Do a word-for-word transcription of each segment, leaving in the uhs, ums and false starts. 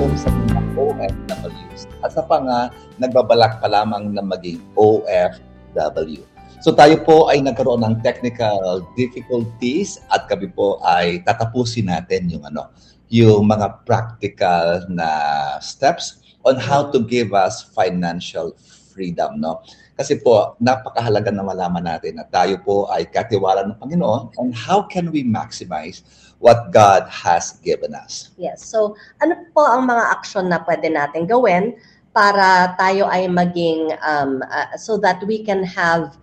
yung sa mga O F Ws at sa pa nga nagbabalak pa lamang na maging O F W. So tayo po ay nagkaroon ng technical difficulties at kami po ay tatapusin natin yung ano, yung mga practical na steps on how to give us financial freedom, no? Kasi po napakahalaga na malaman natin na tayo po ay katiwala ng Panginoon and how can we maximize what God has given us. Yes. So ano po ang mga action na pwede natin gawin para tayo ay maging um, uh, so that we can have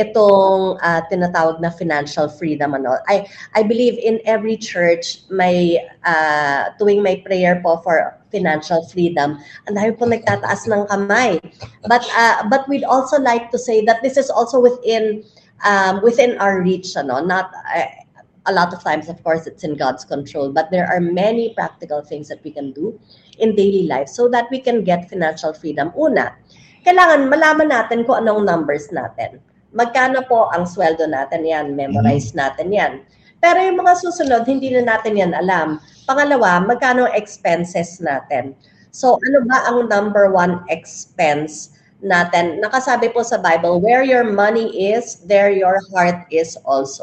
itong uh, tinatawag na financial freedom. Ano. I, I believe in every church may uh, tuwing may prayer po for financial freedom, ang dami po nagtataas ng kamay. But uh, but we'd also like to say that this is also within um, within our reach. Ano. Not uh, a lot of times, of course, it's in God's control, but there are many practical things that we can do in daily life so that we can get financial freedom. Una, kailangan malaman natin kung anong numbers natin. Magkano po ang sweldo natin yan, memorize natin yan. Pero yung mga susunod, hindi na natin yan alam. Pangalawa, magkano ang expenses natin. So ano ba ang number one expense natin? Nakasabi po sa Bible, where your money is, there your heart is also.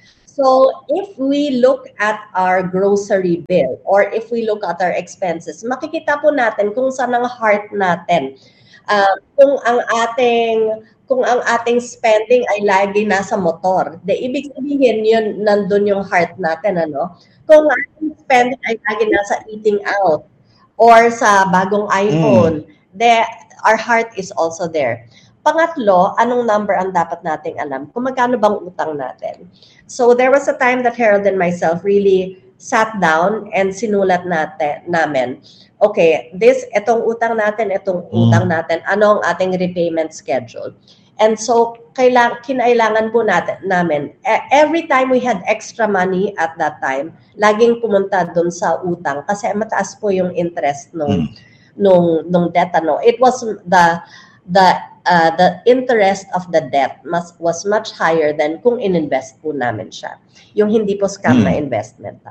So if we look at our grocery bill or if we look at our expenses, makikita po natin kung saan ang heart natin. Uh, kung ang ating kung ang ating spending ay lagi nasa motor, de ibig sabihin yun nandun yung heart natin, ano? Kung ang ating spending ay lagi nasa eating out or sa bagong iPhone, mm. de our heart is also there. Pangatlo, anong number ang dapat nating alam? Kung magkano bang utang natin? So there was a time that Harold and myself really sat down and sinulat natin namin. Okay, this etong utang natin, etong mm. utang natin, ano ang ating repayment schedule? And so kailang kinailangan po natin namin every time we had extra money at that time, laging pumunta doon sa utang kasi mataas po yung interest nung mm. nung nung debt, ano. It was the the uh, the interest of the debt mas, was much higher than kung ininvest po namin siya. Yung hindi po scam mm. na investment.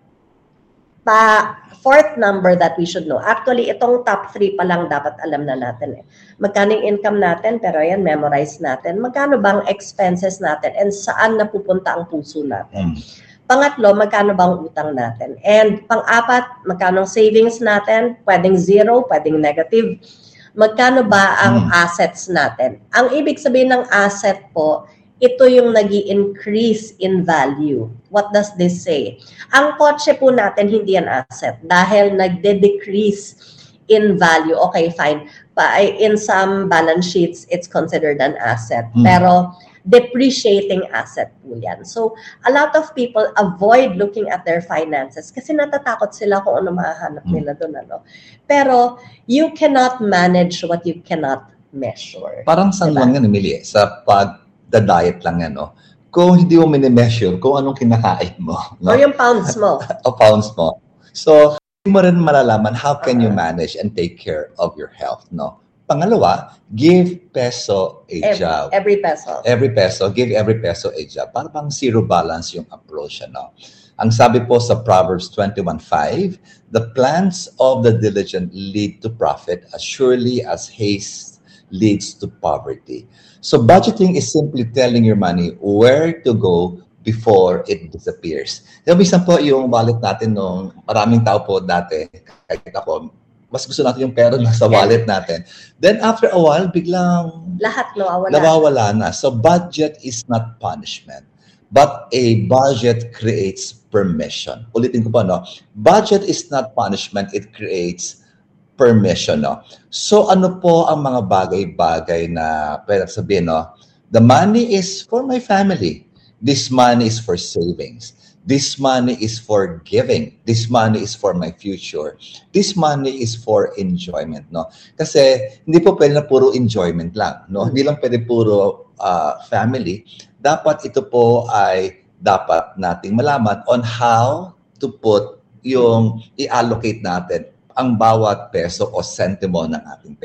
Pa fourth number that we should know. Actually, itong top three pa lang dapat alam na natin eh. Magkano yung income natin, pero ayan, memorize natin. Magkano bang expenses natin and saan napupunta ang puso natin. Mm. Pangatlo, magkano bang utang natin. And pang-apat, magkano savings natin, pwedeng zero, pwedeng negative. Magkano ba ang mm. assets natin. Ang ibig sabihin ng asset po, ito yung nag-i-increase in value. What does this say? Ang kotse po natin hindi yan asset dahil nagde-decrease in value. Okay, fine. In some balance sheets, it's considered an asset. Hmm. Pero depreciating asset po yan. So, a lot of people avoid looking at their finances kasi natatakot sila kung ano mahahanap nila doon. Ano. Pero you cannot manage what you cannot measure. Parang saan diba? Lang yan, Emilia? Sa pag the diet lang yan, no? Kung hindi mo mini-measure kung anong kinakain mo. No? Or yung pounds mo. o pounds mo. So, hindi mo rin malalaman how can you manage and take care of your health, no? Pangalawa, give peso a every, job. Every peso. Every peso. Give every peso a job. Para bang zero balance yung approach, no? Ang sabi po sa Proverbs twenty-one five, the plans of the diligent lead to profit as surely as haste leads to poverty. So budgeting is simply telling your money where to go before it disappears. Yung minsan po yung wallet natin nung maraming tao po dati, kahit ako, mas gusto natin yung pera na sa wallet natin. Then after a while, biglang lahat nawawala. nawawala na. So budget is not punishment, but a budget creates permission. Ulitin ko po, no? Budget is not punishment, it creates permission, no? So, ano po ang mga bagay-bagay na pwede sabihin, no? The money is for my family. This money is for savings. This money is for giving. This money is for my future. This money is for enjoyment, no? Kasi, hindi po pwede na puro enjoyment lang, no? Hindi lang pwede puro uh, family. Dapat ito po ay dapat nating malaman on how to put yung i-allocate natin ang bawat peso o sentimo ng ating pera.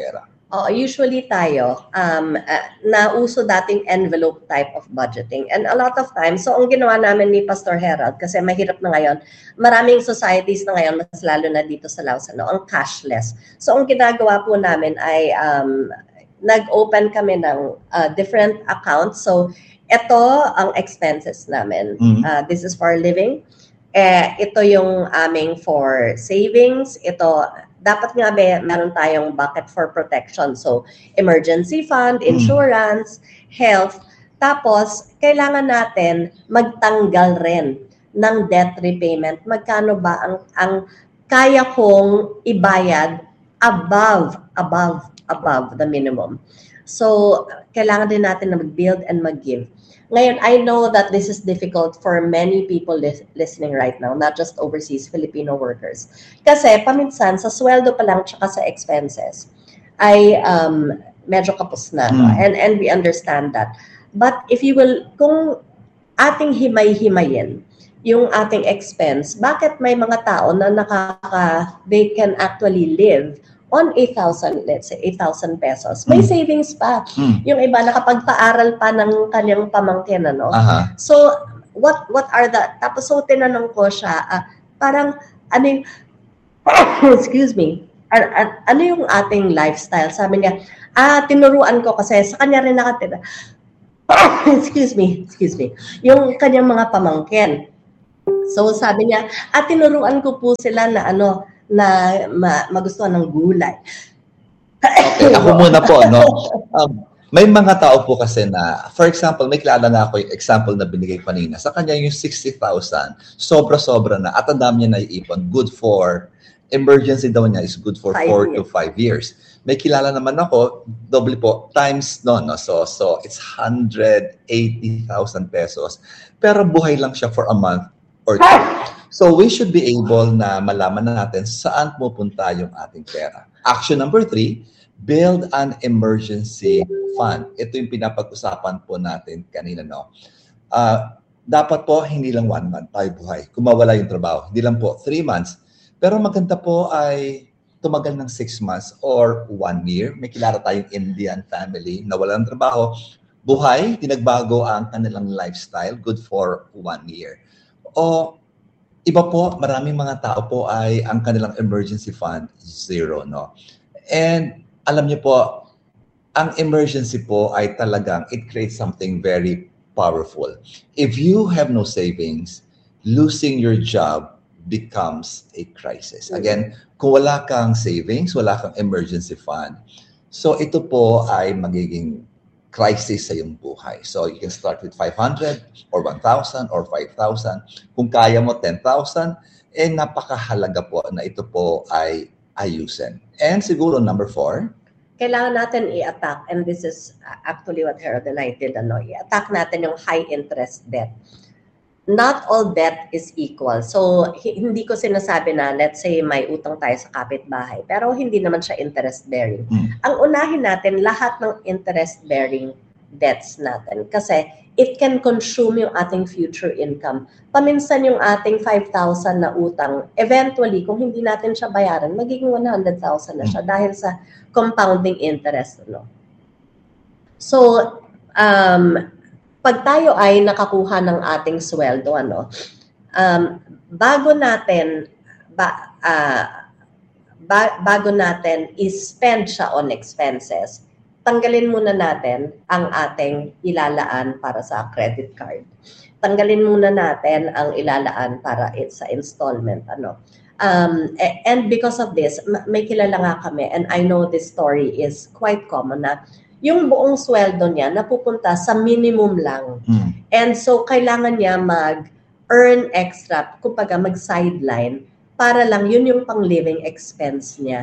Oo, usually tayo, um, uh, nauso dating envelope type of budgeting. And a lot of times, so ang ginawa namin ni Pastor Herald, kasi mahirap na ngayon, maraming societies na ngayon, mas lalo na dito sa Laos, ano, ang cashless. So ang ginagawa po namin ay um, nag-open kami ng uh, different accounts. So ito ang expenses namin. Mhm. Uh, this is for living. Eh, ito yung aming for savings. Ito, dapat nga be, meron tayong bucket for protection. So, emergency fund, insurance, health. Tapos, kailangan natin magtanggal rin ng debt repayment. Magkano ba ang, ang kaya kong ibayad above, above, above the minimum. So, kailangan din natin na mag-build and mag-give. Ngayon, I know that this is difficult for many people li- listening right now, not just overseas Filipino workers. Kasi paminsan, sa sweldo pa lang tsaka sa expenses, ay um, medyo kapos na. No? Mm. And, and we understand that. But if you will, kung ating himay-himayin yung ating expense, bakit may mga tao na nakaka, they can actually live on eight thousand, let's say, eight thousand pesos. May Mm. savings pa. Mm. Yung iba nakapagpaaral pa ng kanyang pamangkin, ano? Aha. So, what what are the, tapos so tinanong ko siya, ah, parang, ano yung, excuse me, an- an- ano yung ating lifestyle? Sabi niya, ah, tinuruan ko kasi sa kanya rin nakatira. excuse me, excuse me, yung kanyang mga pamangkin. So, sabi niya, at tinuruan ko po sila na ano, na ma- magustuhan ng gulay. Okay, ako muna po, no? Um, may mga tao po kasi na, for example, may kilala nga ako yung example na binigay kanina. Sa kanya yung sixty thousand, sobra-sobra na, at ang dami niya naiipon, good for, emergency daw niya is good for Five four years. to five years. May kilala naman ako, doble po, times, no, no, so, so it's one hundred eighty thousand pesos. Pero buhay lang siya for a month or two. So we should be able na malaman natin saan pupunta yung ating pera. Action number three, build an emergency fund. Ito yung pinapag-usapan po natin kanina, no? Uh, dapat po, hindi lang one month tayo buhay. Kung mawala yung trabaho. Hindi lang po, three months. Pero maganda po ay tumagal ng six months or one year. May kilala tayong Indian family na wala ng trabaho. Buhay, tinagbago ang kanilang lifestyle. Good for one year. O iba po, maraming mga tao po ay ang kanilang emergency fund zero, no? And alam niyo po, ang emergency po ay talagang, it creates something very powerful. If you have no savings, losing your job becomes a crisis. Again, kung wala kang savings, wala kang emergency fund, so ito po ay magiging crisis sa iyong buhay. So you can start with five hundred or one thousand or five thousand. Kung kaya mo ten thousand, eh napakahalaga po na ito po ay ayusin. And siguro number four, Kailangan natin i-attack, and this is actually what Harold and I did, ano, i-attack natin yung high interest debt. Not all debt is equal. So, hi- hindi ko sinasabi na, let's say, may utang tayo sa kapitbahay, pero hindi naman siya interest-bearing. Hmm. Ang unahin natin, lahat ng interest-bearing debts natin. Kasi, it can consume yung ating future income. Paminsan yung ating five thousand na utang, eventually, kung hindi natin siya bayaran, magiging one hundred thousand na siya dahil sa compounding interest. No? So, um, pag tayo ay nakakuha ng ating sweldo, ano, um, bago natin, ba, uh, ba, bago natin i-spend siya on expenses, tanggalin muna natin ang ating ilalaan para sa credit card. Tanggalin muna natin ang ilalaan para it sa installment, ano. Um, and because of this, may kilala nga kami, and I know this story is quite common na yung buong sweldo niya napupunta sa minimum lang. hmm, And so, kailangan niya mag-earn extra, kumbaga mag-sideline, para lang yun yung pang-living expense niya.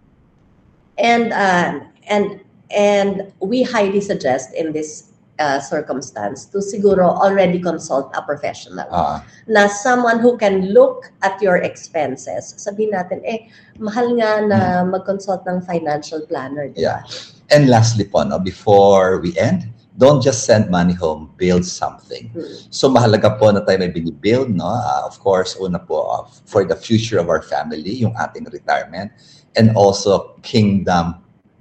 And, uh, and, and we highly suggest in this uh, circumstance to siguro already consult a professional. ah, Na someone who can look at your expenses. Sabihin natin, eh, mahal nga na mag-consult ng financial planner, di ba? yeah. And lastly po, no, before we end, don't just send money home, build something. Hmm. So mahalaga po na tayo may binibuild, no? Uh, of course, una po, uh, for the future of our family, yung ating retirement, and also kingdom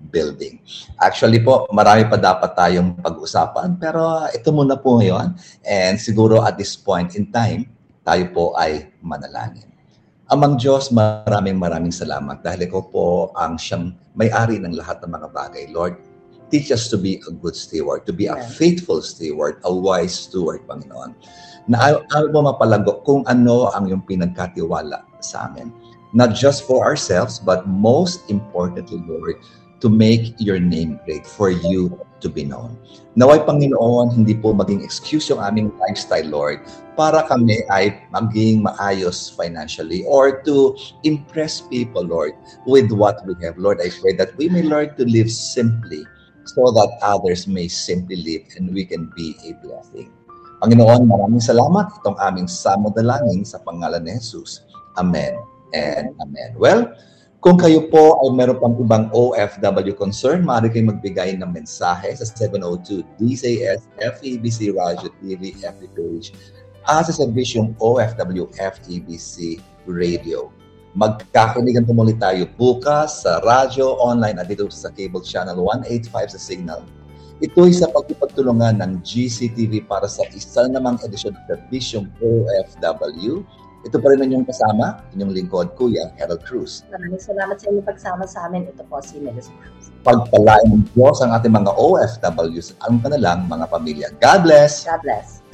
building. Actually po, marami pa dapat tayong pag-usapan, pero ito muna po ngayon. And siguro at this point in time, tayo po ay manalangin. Amang Diyos, maraming maraming salamat dahil ikaw po ang siyang may-ari ng lahat ng mga bagay. Lord, teach us to be a good steward, to be a faithful steward, a wise steward, Panginoon. Na ayaw mo mapalago kung ano ang yung pinagkatiwala sa amin. Not just for ourselves, but most importantly, Lord, to make your name great, for you to be known. Naway, Panginoon, hindi po maging excuse yung aming lifestyle, Lord, para kami ay maging maayos financially or to impress people, Lord, with what we have. Lord, I pray that we may learn to live simply so that others may simply live and we can be a blessing. Panginoon, maraming salamat. Itong aming samodalangin sa pangalan ni Jesus. Amen and amen. Well, kung kayo po ay meron pang ibang O F W concern, maaari kayong magbigay ng mensahe sa seven oh two D C S F E B C Radio T V F B page at sa serbisyong O F W F E B C Radio. Magkakinigan po muli tayo bukas sa radyo, online at dito sa cable channel one eighty-five sa Signal. Ito'y sa pagpipagtulungan ng G C T V para sa isa namang edisyon ng serbisyong O F W. Ito pa rin ang inyong kasama, inyong lingkod, Kuya Harold Cruz. Maraming salamat sa inyong pagsama sa amin. Ito po si Melissa Cruz. Pagpalain ng Diyos ang ating mga O F Ws at ang kanilang mga pamilya. God bless! God bless!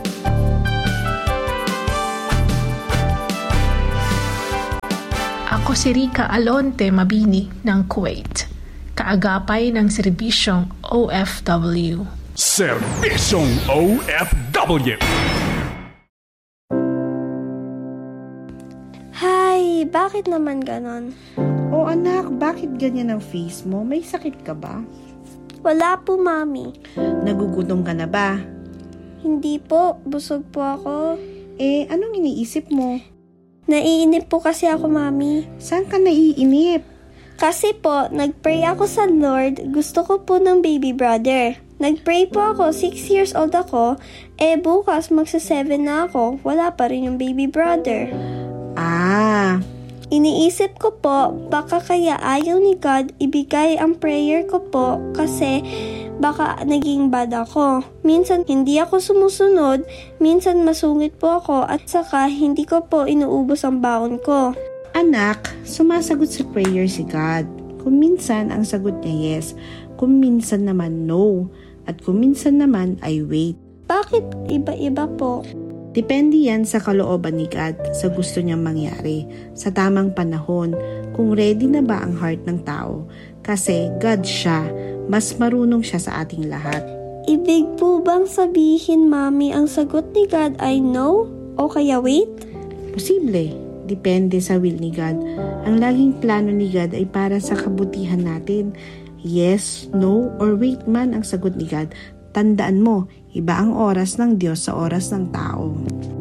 Ako si Rica Alonte Mabini ng Kuwait, kaagapay ng serbisyong O F W. Serbisyong O F W. Hi, bakit naman ganon? O anak, bakit ganyan ang face mo? May sakit ka ba? Wala po, Mami. Nagugutom ka na ba? Hindi po, busog po ako. Eh, anong iniisip mo? Naiinip po kasi ako, Mami. Saan ka naiinip? Kasi po, nagpray ako sa Lord, gusto ko po ng baby brother. Nagpray po ako, six years old ako, eh bukas magsa seven na ako, wala pa rin yung baby brother. Ah, iniisip ko po, baka kaya ayaw ni God ibigay ang prayer ko po kasi baka naging bad ako. Minsan hindi ako sumusunod, minsan masungit po ako at saka hindi ko po inuubos ang baon ko. anak, sumasagot sa prayer si God. Kung minsan ang sagot niya yes, kung minsan naman no, at kung minsan naman ay wait. Bakit iba-iba po? Depende yan sa kalooban ni God, sa gusto niyang mangyari, sa tamang panahon, kung ready na ba ang heart ng tao. Kasi God siya, mas marunong siya sa ating lahat. Ibig po bang sabihin, Mami, ang sagot ni God ay no o kaya wait? Posible, depende sa will ni God. Ang laging plano ni God ay para sa kabutihan natin. Yes, no, or wait man ang sagot ni God. Tandaan mo, iba ang oras ng Diyos sa oras ng tao.